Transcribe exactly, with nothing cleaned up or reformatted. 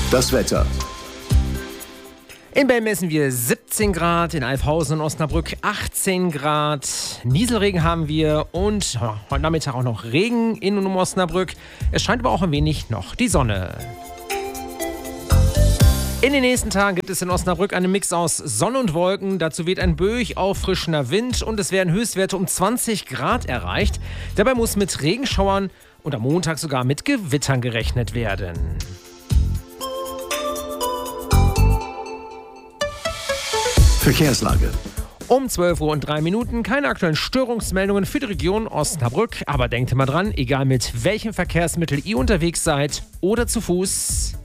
Das Wetter. In Belm messen wir siebzehn Grad, in Alfhausen und Osnabrück achtzehn Grad. Nieselregen haben wir und ja, heute Nachmittag auch noch Regen in und um Osnabrück. Es scheint aber auch ein wenig noch die Sonne. In den nächsten Tagen gibt es in Osnabrück einen Mix aus Sonne und Wolken. Dazu weht ein böig auffrischender Wind und es werden Höchstwerte um zwanzig Grad erreicht. Dabei muss mit Regenschauern und am Montag sogar mit Gewittern gerechnet werden. Verkehrslage. Um zwölf Uhr und drei Minuten keine aktuellen Störungsmeldungen für die Region Osnabrück. Aber denkt immer dran, egal mit welchem Verkehrsmittel ihr unterwegs seid oder zu Fuß,